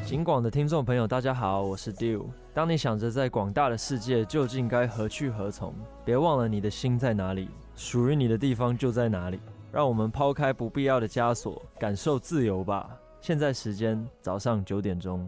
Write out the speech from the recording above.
警广的听众朋友，大家好，我是 Dew。当你想着在广大的世界究竟该何去何从，别忘了你的心在哪里，属于你的地方就在哪里。让我们抛开不必要的枷锁，感受自由吧。现在时间早上9点钟。